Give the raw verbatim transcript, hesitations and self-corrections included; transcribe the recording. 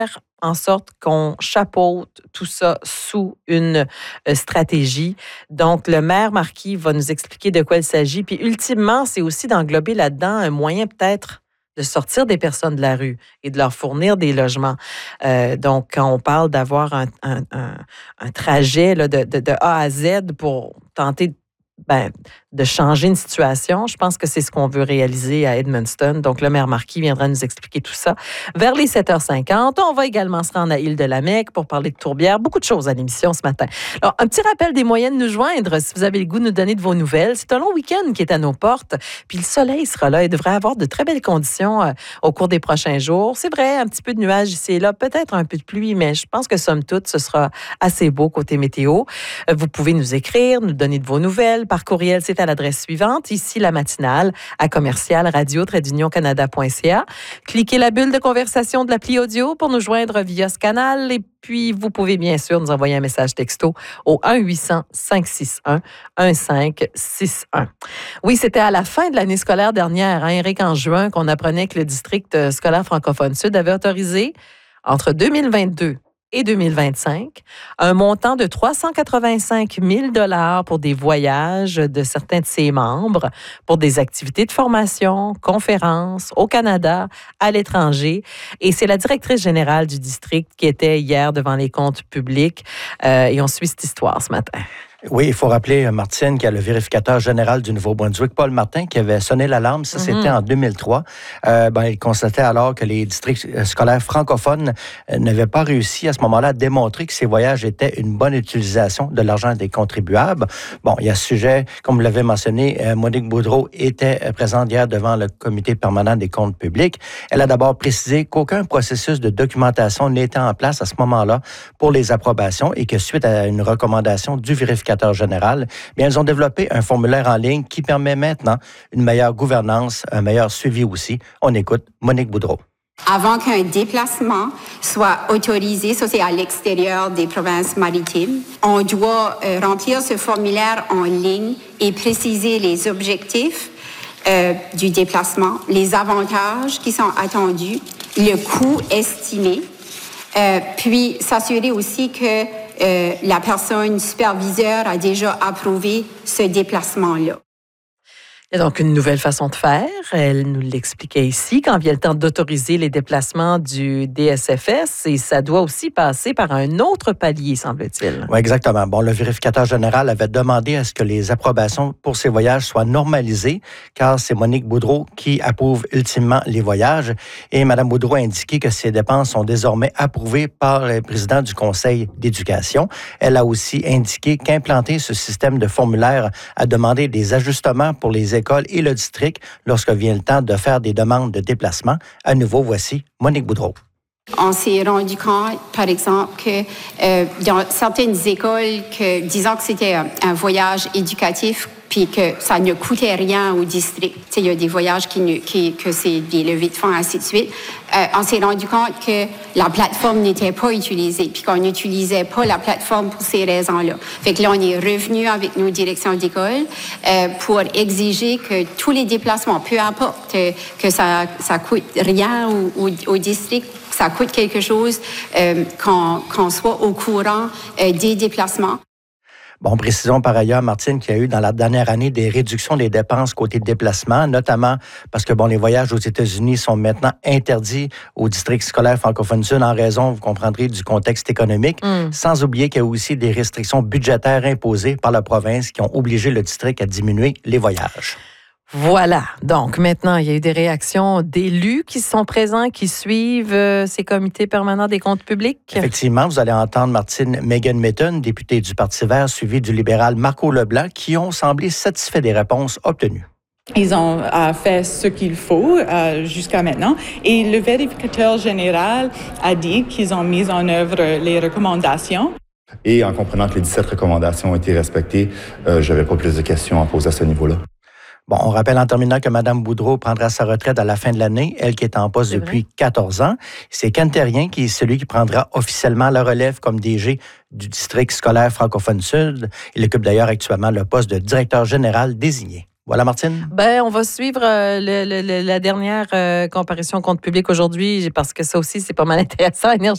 en sorte qu'on chapeaute tout ça sous une euh, stratégie. Donc, le maire Marquis va nous expliquer de quoi il s'agit. Puis, ultimement, c'est aussi d'englober là-dedans un moyen peut-être de sortir des personnes de la rue et de leur fournir des logements. Euh, donc, quand on parle d'avoir un, un, un, un trajet là, de, de, de A à Z pour tenter ben, de changer une situation. Je pense que c'est ce qu'on veut réaliser à Edmundston. Donc, le maire Marquis viendra nous expliquer tout ça vers les sept heures cinquante. On va également se rendre à Île-de-la-Mecque pour parler de tourbière. Beaucoup de choses à l'émission ce matin. Alors, un petit rappel des moyens de nous joindre si vous avez le goût de nous donner de vos nouvelles. C'est un long week-end qui est à nos portes. Puis le soleil sera là et devrait avoir de très belles conditions euh, au cours des prochains jours. C'est vrai, un petit peu de nuages ici et là, peut-être un peu de pluie, mais je pense que somme toute, ce sera assez beau côté météo. Euh, vous pouvez nous écrire, nous donner de vos nouvelles. Par courriel, c'est à l'adresse suivante, ici la matinale, à commercial radio trait canada point c a. Cliquez la bulle de conversation de l'appli audio pour nous joindre via ce canal. Et puis, vous pouvez bien sûr nous envoyer un message texto au un huit cents cinq six un un cinq six un. Oui, c'était à la fin de l'année scolaire dernière, hein, Éric, en juin, qu'on apprenait que le district scolaire francophone sud avait autorisé, entre deux mille vingt-deux et deux mille vingt-cinq, un montant de trois cent quatre-vingt-cinq mille dollars pour des voyages de certains de ses membres, pour des activités de formation, conférences au Canada, à l'étranger. Et c'est la directrice générale du district qui était hier devant les comptes publics. Euh, et on suit cette histoire ce matin. Oui, il faut rappeler, Martine, qu'il y a le vérificateur général du Nouveau-Brunswick, Paul Martin, qui avait sonné l'alarme. Ça, mm-hmm. c'était en deux mille trois. Euh, ben, il constatait alors que les districts scolaires francophones euh, n'avaient pas réussi à ce moment-là à démontrer que ces voyages étaient une bonne utilisation de l'argent des contribuables. Bon, il y a ce sujet, comme vous l'avez mentionné, euh, Monique Boudreau était présente hier devant le comité permanent des comptes publics. Elle a d'abord précisé qu'aucun processus de documentation n'était en place à ce moment-là pour les approbations et que suite à une recommandation du vérificateur général, bien, elles ont développé un formulaire en ligne qui permet maintenant une meilleure gouvernance, un meilleur suivi aussi. On écoute Monique Boudreau. Avant qu'un déplacement soit autorisé, ça c'est à l'extérieur des provinces maritimes, on doit euh, remplir ce formulaire en ligne et préciser les objectifs euh, du déplacement, les avantages qui sont attendus, le coût estimé, euh, puis s'assurer aussi que Euh, la personne superviseur a déjà approuvé ce déplacement-là. Il y a donc une nouvelle façon de faire. Elle nous l'expliquait ici. Quand vient le temps d'autoriser les déplacements du D S F S, et ça doit aussi passer par un autre palier, semble-t-il. Oui, exactement. Bon, le vérificateur général avait demandé à ce que les approbations pour ces voyages soient normalisées, car c'est Monique Boudreau qui approuve ultimement les voyages. Et Mme Boudreau a indiqué que ces dépenses sont désormais approuvées par le président du Conseil d'éducation. Elle a aussi indiqué qu'implanter ce système de formulaire a demandé des ajustements pour les écoles et le district lorsque vient le temps de faire des demandes de déplacement. À nouveau, voici Monique Boudreau. On s'est rendu compte, par exemple, que euh, dans certaines écoles, que disons que c'était un, un voyage éducatif, puis que ça ne coûtait rien au district. Tu sais, il y a des voyages qui, ne, qui que c'est des levées de fonds, ainsi de suite. Euh, on s'est rendu compte que la plateforme n'était pas utilisée, puis qu'on n'utilisait pas la plateforme pour ces raisons-là. Fait que là, on est revenu avec nos directions d'école euh, pour exiger que tous les déplacements, peu importe euh, que ça ça coûte rien au, au, au district, que ça coûte quelque chose, euh, qu'on, qu'on soit au courant euh, des déplacements. Bon, précisons par ailleurs, Martine, qu'il y a eu dans la dernière année des réductions des dépenses côté déplacement, notamment parce que bon, les voyages aux États-Unis sont maintenant interdits au district scolaire francophone sud en raison, vous comprendrez, du contexte économique, mm. sans oublier qu'il y a aussi des restrictions budgétaires imposées par la province qui ont obligé le district à diminuer les voyages. Voilà. Donc, maintenant, il y a eu des réactions d'élus qui sont présents, qui suivent euh, ces comités permanents des comptes publics. Effectivement, vous allez entendre Martine Megan Mitton, députée du Parti vert, suivie du libéral Marco Leblanc, qui ont semblé satisfaits des réponses obtenues. Ils ont euh, fait ce qu'il faut euh, jusqu'à maintenant. Et le vérificateur général a dit qu'ils ont mis en œuvre les recommandations. Et en comprenant que les dix-sept recommandations ont été respectées, euh, je n'avais pas plus de questions à poser à ce niveau-là. Bon, on rappelle en terminant que Mme Boudreau prendra sa retraite à la fin de l'année, elle qui est en poste c'est depuis vrai. quatorze ans. C'est Ken Terrien qui est celui qui prendra officiellement la relève comme D G du district scolaire francophone sud. Il occupe d'ailleurs actuellement le poste de directeur général désigné. Voilà, Martine. Ben, on va suivre euh, le, le, la dernière euh, comparution au compte public aujourd'hui parce que ça aussi, c'est pas mal intéressant. Énergie